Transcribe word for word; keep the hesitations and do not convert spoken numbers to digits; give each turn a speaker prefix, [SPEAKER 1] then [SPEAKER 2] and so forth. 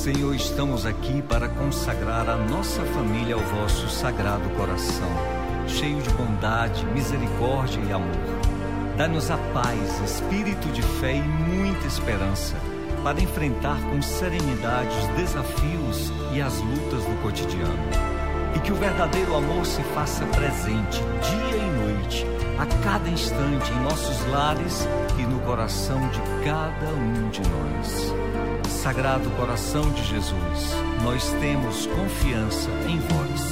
[SPEAKER 1] Senhor, estamos aqui para consagrar a nossa família ao vosso sagrado coração, cheio de bondade, misericórdia e amor. Dá-nos a paz, espírito de fé e muita esperança para enfrentar com serenidade os desafios e as lutas do cotidiano. E que o verdadeiro amor se faça presente dia e noite, a cada instante em nossos lares e no coração de cada um de nós. Sagrado coração de Jesus, nós temos confiança em vós.